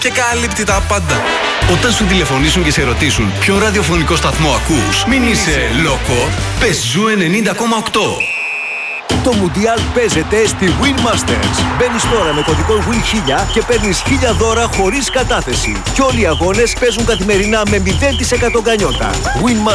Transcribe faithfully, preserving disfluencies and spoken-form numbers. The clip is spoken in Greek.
και καλύπτει τα πάντα. Όταν σου τηλεφωνήσουν και σε ρωτήσουν ποιο ραδιοφωνικό σταθμό ακούς, μην είσαι λόκο, πες Ζου ενενήντα κόμμα οκτώ. Το Μουντιάλ παίζεται στη Win Masters. Μπαίνεις τώρα με κωδικό Win χίλια και παίρνεις χίλια δώρα χωρίς κατάθεση. Και όλοι οι αγώνες παίζουν καθημερινά με μηδέν τοις εκατό γκανιότα. Win